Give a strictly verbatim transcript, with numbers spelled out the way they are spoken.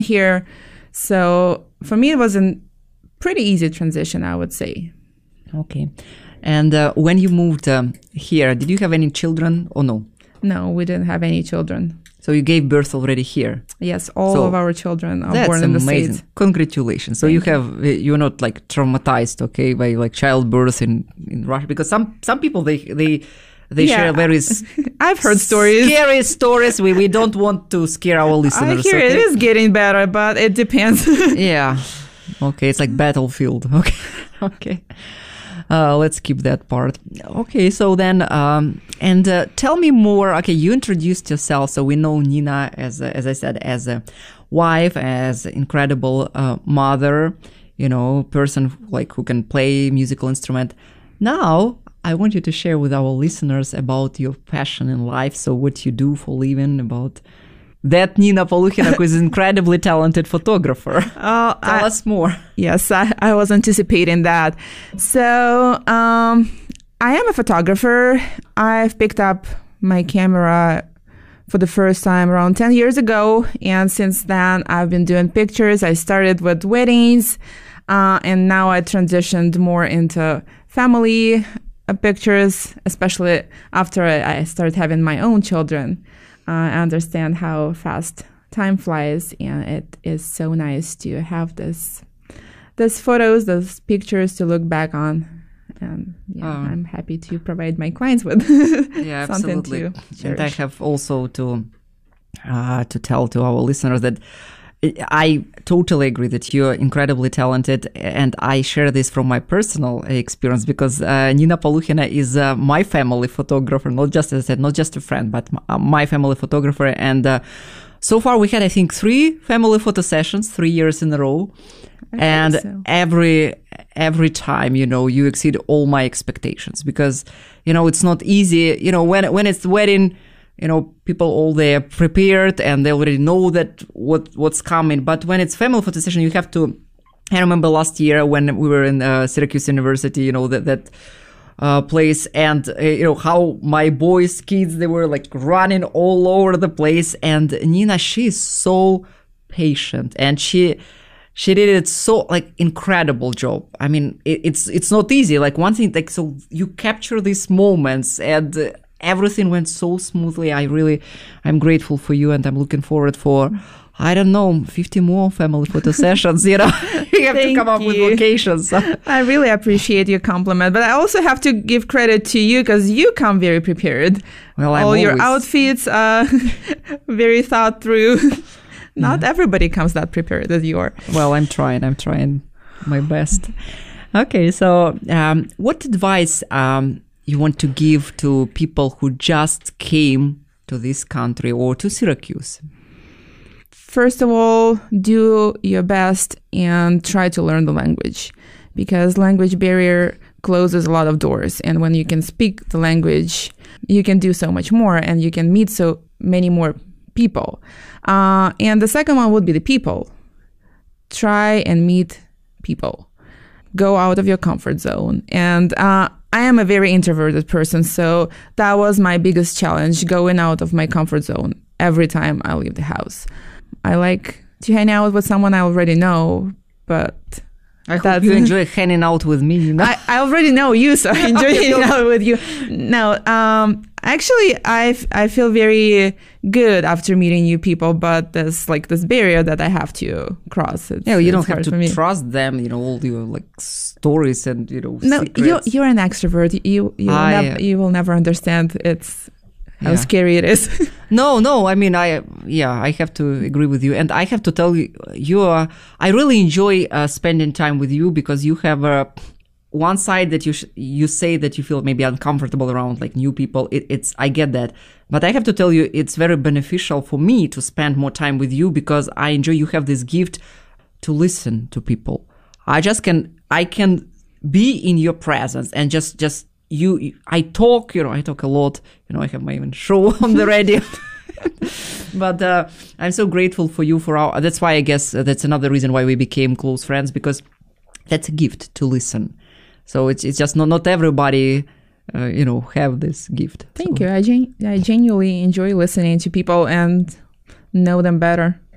here. So for me, it was a pretty easy transition, I would say. Okay. And uh, when you moved um, here, did you have any children or no? No, we didn't have any children. So you gave birth already here? Yes, all so of our children are that's born in the amazing. States. Congratulations. So Thank you have, you're not like traumatized, okay, by like childbirth in, in Russia? Because some, some people, they, they, they yeah, share very I've heard stories. Scary stories. We, we don't want to scare our listeners. I hear okay? it is getting better, but it depends. Yeah. Okay. It's like battlefield. Okay. Okay. Uh, let's keep that part. Okay, so then, um, and uh, tell me more. Okay, you introduced yourself, so we know Nina as, a, as I said, as a wife, as an incredible uh, mother, you know, person like who can play musical instrument. Now, I want you to share with our listeners about your passion in life. So, what you do for a living, about that Nina Polukhina, who is an incredibly talented photographer. Uh, Tell I, us more. Yes, I, I was anticipating that. So um, I am a photographer. I've picked up my camera for the first time around ten years ago. And since then, I've been doing pictures. I started with weddings, uh, and now I transitioned more into family uh, pictures, especially after I, I started having my own children. Uh, I understand how fast time flies, and it is so nice to have this, these photos, those pictures to look back on. And yeah, oh. I'm happy to provide my clients with yeah, something absolutely. to cherish. And I have also to uh, to tell to our listeners that I totally agree that you're incredibly talented, and I share this from my personal experience because uh, Nina Polukhina is uh, my family photographer, not just, as I said, not just a friend, but my family photographer. And uh, so far we had, I think, three family photo sessions, three years in a row. I and so. every every time, you know, you exceed all my expectations because, you know, it's not easy. You know, when when it's the wedding, you know, people all there prepared and they already know that what what's coming. But when it's family photo session, you have to. I remember last year when we were in uh, Syracuse University, you know, that that uh, place, and uh, you know how my boys, kids, they were like running all over the place. And Nina, she's so patient, and she she did it so like incredible job. I mean, it, it's it's not easy. Like one thing, like so you capture these moments and. Uh, Everything went so smoothly. I really, I'm grateful for you, and I'm looking forward for, I don't know, fifty more family photo sessions. You know, you have Thank to come up you. with locations. I really appreciate your compliment, but I also have to give credit to you because you come very prepared. Well, I'm all always... your outfits are very thought through. Not yeah. everybody comes that prepared as you are. Well, I'm trying. I'm trying my best. Okay, so um, what advice? Um, you want to give to people who just came to this country or to Syracuse? First of all, do your best and try to learn the language because language barrier closes a lot of doors. And when you can speak the language, you can do so much more and you can meet so many more people. Uh, and the second one would be the people. Try and meet people. Go out of your comfort zone. And uh, I am a very introverted person, so that was my biggest challenge, going out of my comfort zone every time I leave the house. I like to hang out with someone I already know, but... I hope you enjoy hanging out with me. You know? I, I already know you, so I enjoy Okay, hanging so- out with you. No, um, actually, I, f- I feel very good after meeting new people, but there's like this barrier that I have to cross. It's, Yeah, you it's don't have hard for to me. trust them, you know, all your like stories and, you know, No, secrets. you you're an extrovert. You you will, I, nev- uh, you will never understand it's how Yeah. scary it is. No, no. I mean, I yeah, I have to agree with you, and I have to tell you, you are. I really enjoy uh, spending time with you because you have a one side that you sh- you say that you feel maybe uncomfortable around like new people. It, it's I get that, but I have to tell you, it's very beneficial for me to spend more time with you because I enjoy. You have this gift to listen to people. I just can I can be in your presence and just just. You, I talk, you know, I talk a lot, you know, I have my own show on the radio, but uh, I'm so grateful for you for our, that's why I guess uh, that's another reason why we became close friends, because that's a gift to listen. So it's it's just not, not everybody, uh, you know, have this gift. Thank so. you. I, gen- I genuinely enjoy listening to people and know them better.